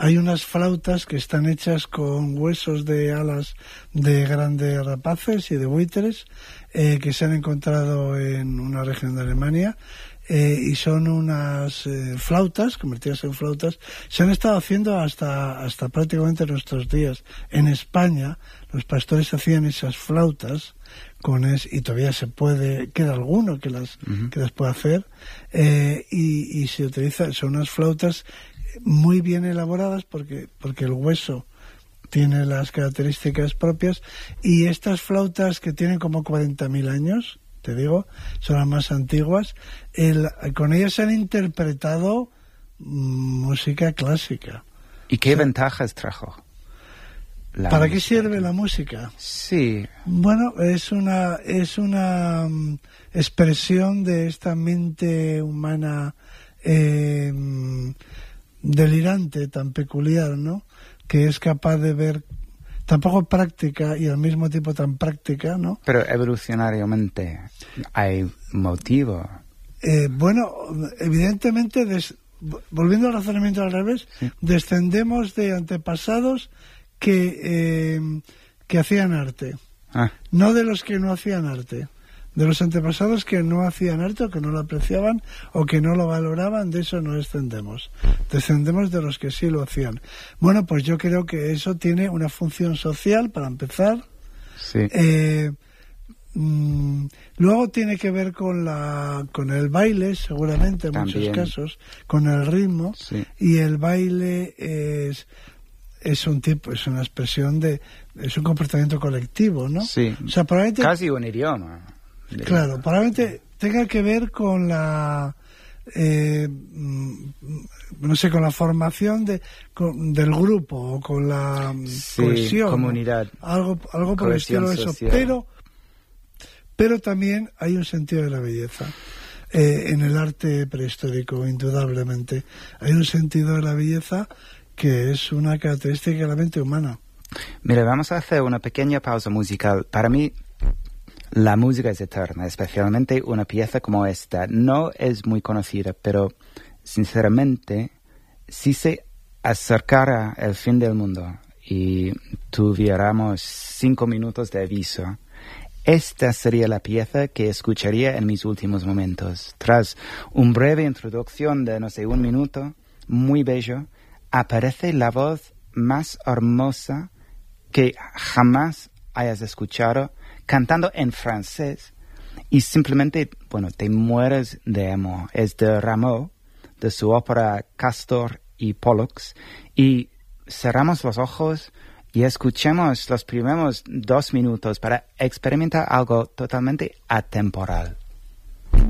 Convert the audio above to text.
hay unas flautas que están hechas con huesos de alas de grandes rapaces y de buitres que se han encontrado en una región de Alemania. Y son unas flautas, convertidas en flautas, se han estado haciendo hasta prácticamente nuestros días. En España, los pastores hacían esas flautas y todavía queda alguno que las puede hacer, y se utiliza, son unas flautas muy bien elaboradas porque el hueso tiene las características propias, y estas flautas que tienen como 40.000 años, te digo, son las más antiguas, con ellas se han interpretado música clásica. ¿Y qué ventajas trajo? ¿Para qué sirve la música? Sí. Bueno, es una expresión de esta mente humana delirante, tan peculiar, ¿no? Que es capaz de ver, tampoco práctica y al mismo tiempo tan práctica, ¿no? Pero evolucionariamente hay motivo. Bueno, evidentemente, volviendo al razonamiento al revés, sí, descendemos de antepasados que hacían arte, no de los que no hacían arte. De los antepasados que no hacían arte, o que no lo apreciaban, o que no lo valoraban, de eso no descendemos. Descendemos de los que sí lo hacían. Bueno, pues yo creo que eso tiene una función social, para empezar. Sí. Luego tiene que ver con el baile, seguramente, en muchos casos, con el ritmo. Sí. Y el baile es una expresión es un comportamiento colectivo, ¿no? Sí. O sea, probablemente, casi un idioma. Claro, probablemente tenga que ver con la con la formación del grupo, o con la cohesión, comunidad, algo por el estilo de eso. Pero también hay un sentido de la belleza en el arte prehistórico, indudablemente. Hay un sentido de la belleza que es una característica de la mente humana. Mira, vamos a hacer una pequeña pausa musical. Para mí, la música es eterna, especialmente una pieza como esta. No es muy conocida, pero sinceramente, si se acercara el fin del mundo y tuviéramos 5 minutos de aviso, esta sería la pieza que escucharía en mis últimos momentos. Tras una breve introducción de, 1 minuto, muy bello, aparece la voz más hermosa que jamás hayas escuchado, cantando en francés, y simplemente, te mueres de amor. Es de Rameau, de su ópera Castor y Pollux, y cerramos los ojos y escuchemos los primeros 2 minutos para experimentar algo totalmente atemporal.